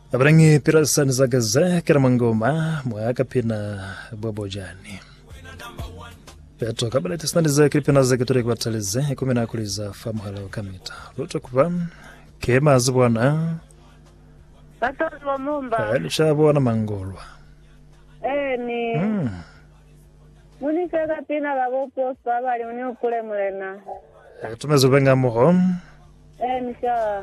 Abrangi pirasan zagaze karamangoma mwaka pina bobojani. Peto kabla tisnaliza kripina za kitore kwa talize kumina kuliza famu hala ukamita. Luto kuvam kema azibwana. Batozi wa mumba. Lishabwana mangolwa. Ni. Munikega pina babopo sabali muni ukule mulena. Tumezubenga muho. Nisha.